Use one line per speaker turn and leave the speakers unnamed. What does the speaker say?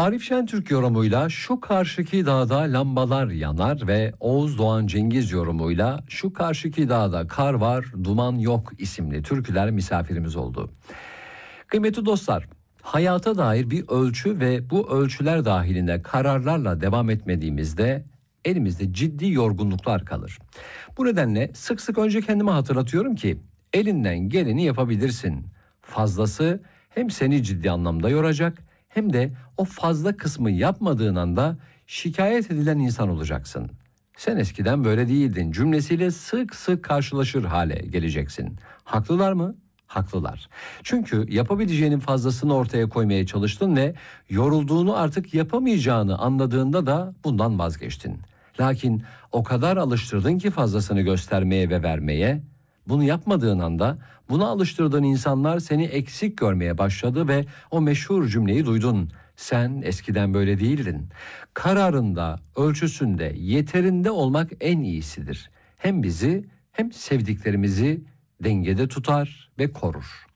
Arif Şentürk yorumuyla Şu Karşıki Dağda Lambalar Yanar ve Oğuz Doğan Cengiz yorumuyla Şu Karşıki Dağda Kar Var Duman Yok isimli türküler misafirimiz oldu. Kıymetli dostlar, hayata dair bir ölçü ve bu ölçüler dahilinde kararlarla devam etmediğimizde elimizde ciddi yorgunluklar kalır. Bu nedenle sık sık önce kendime hatırlatıyorum ki elinden geleni yapabilirsin. Fazlası hem seni ciddi anlamda yoracak hem de o fazla kısmı yapmadığın anda şikayet edilen insan olacaksın. Sen eskiden böyle değildin cümlesiyle sık sık karşılaşır hale geleceksin. Haklılar mı? Haklılar. Çünkü yapabileceğinin fazlasını ortaya koymaya çalıştın ve yorulduğunu artık yapamayacağını anladığında da bundan vazgeçtin. Lakin o kadar alıştırdın ki fazlasını göstermeye ve vermeye, bunu yapmadığın anda buna alıştırdığın insanlar seni eksik görmeye başladı ve o meşhur cümleyi duydun. Sen eskiden böyle değildin. Kararında, ölçüsünde, yeterinde olmak en iyisidir. Hem bizi hem sevdiklerimizi dengede tutar ve korur.